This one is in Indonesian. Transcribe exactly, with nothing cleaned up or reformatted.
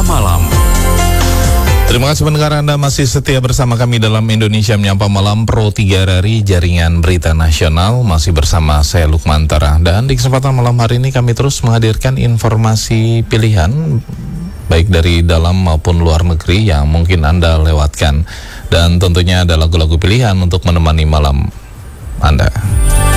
Malam. Terima kasih pendengar Anda masih setia bersama kami dalam Indonesia Menyapa Malam Pro tiga dari Jaringan Berita Nasional. Masih bersama saya Lukman Tara. Dan di kesempatan malam hari ini kami terus menghadirkan informasi pilihan baik dari dalam maupun luar negeri yang mungkin Anda lewatkan. Dan tentunya ada lagu-lagu pilihan untuk menemani malam Anda.